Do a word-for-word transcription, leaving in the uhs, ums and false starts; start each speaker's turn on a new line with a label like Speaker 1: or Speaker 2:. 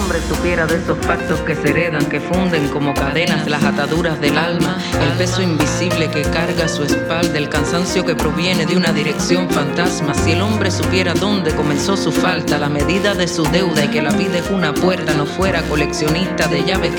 Speaker 1: hombre supiera de esos pactos que se heredan, que funden como cadenas las ataduras del alma, el peso invisible que carga su espalda, el cansancio que proviene de una dirección fantasma. Si el hombre supiera dónde comenzó su falta, la medida de su deuda y que la vida es una puerta, no fuera coleccionista de llaves